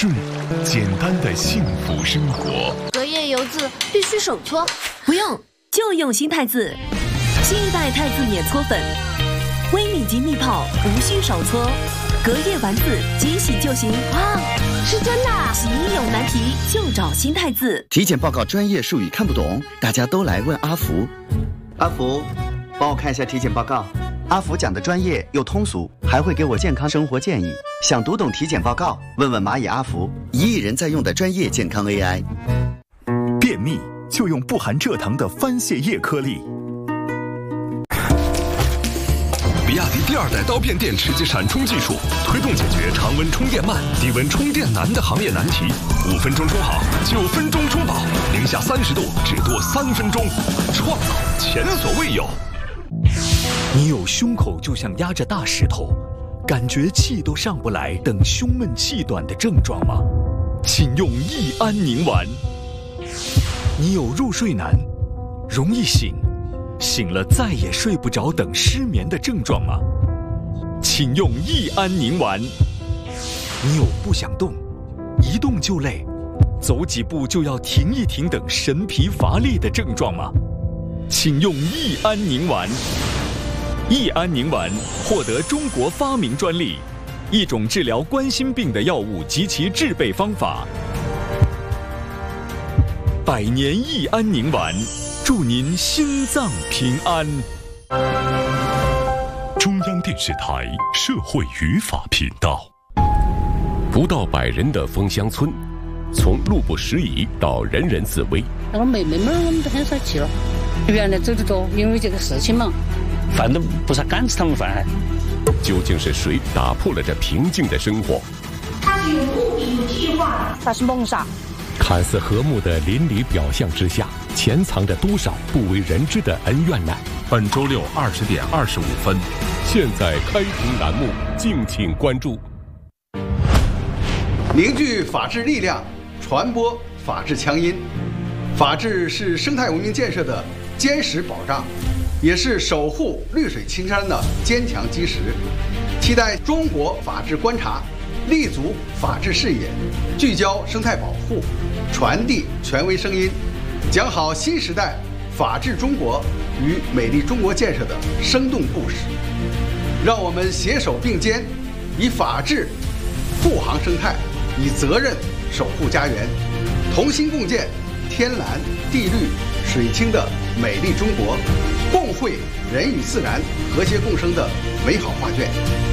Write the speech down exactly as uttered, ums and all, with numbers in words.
顺，简单的幸福生活。 隔夜油渍必须手搓， 不用，就用新太字。新一代太字免搓粉，微米级密泡，无需手搓，隔夜完字即洗就行。 哇，是真的啊！ 洗衣有难题就找新太字。 体检报告专业术语看不懂，大家都来问阿福。阿福，帮我看一下体检报告。阿福讲的专业又通俗，还会给我健康生活建议。想读懂体检报告，问问蚂蚁阿福，一亿人在用的专业健康 A I。 便秘就用不含蔗糖的番泻叶颗粒。 比亚迪第二代刀片电池及闪充技术，推动解决常温充电慢、低温充电难的行业难题。五分钟充好，九分钟充饱，零下三十度只多三分钟，创造前所未有。 你有胸口就像压着大石头，感觉气都上不来，等胸闷气短的症状吗？请用益安宁丸。你有入睡难，容易醒，醒了再也睡不着等失眠的症状吗？请用益安宁丸。你有不想动，一动就累，走几步就要停一停等神疲乏力的症状吗？请用益安宁丸。益安宁丸获得中国发明专利，一种治疗冠心病的药物及其制备方法。百年益安宁丸，祝您心脏平安。 中央电视台社会语法频道。 不到百人的枫香村，从路不拾遗到人人自危。 那个妹妹们我们都很少去了，原来走得多，因为这个事情嘛。饭都不是敢吃他们饭。 究竟是谁打破了这平静的生活？ 他是有目的、有计划， 他是谋杀。 看似和睦的邻里表象之下，潜藏着多少不为人知的恩怨呢？ 本周六二十点二十五分， 现在开庭栏目，敬请关注。 凝聚法治力量，传播法治强音。法治是生态文明建设的坚实保障，也是守护绿水青山的坚强基石。期待中国法治观察立足法治视野，聚焦生态保护，传递权威声音，讲好新时代法治中国与美丽中国建设的生动故事。让我们携手并肩，以法治护航生态，以责任守护家园，同心共建天蓝地绿水清的美丽中国，共绘人与自然和谐共生的美好画卷。